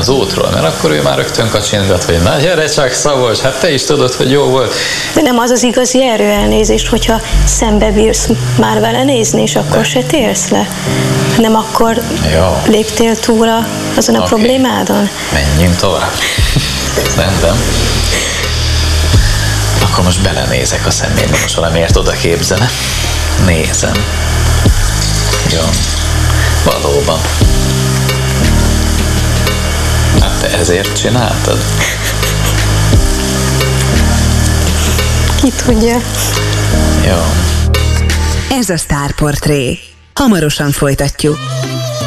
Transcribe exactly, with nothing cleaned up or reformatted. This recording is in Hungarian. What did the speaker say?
az útról, mert akkor ő már rögtön kacsintgat, hogy na gyere csak Szabolcs, hát te is tudod, hogy jó volt. De nem az az igazi erőelnézést, hogyha szembe bírsz már vele nézni, és akkor de. se térsz le. Nem akkor jó. léptél túl azon a okay. problémádon? Menjünk tovább. Rendben. Akkor most belenézek a szemébe, most valamiért oda képzene. Nézem. Jó. Valóban. Hát te ezért csináltad? Ki tudja. Jó. Ez a Sztárportré. Hamarosan folytatjuk.